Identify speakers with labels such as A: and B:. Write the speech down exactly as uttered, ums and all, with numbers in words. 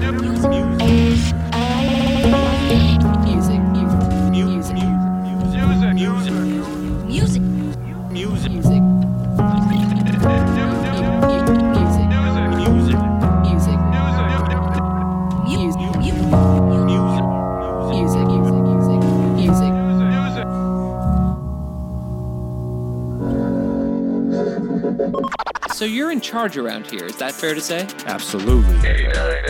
A: So you're in charge around here, is that fair to say?
B: Absolutely.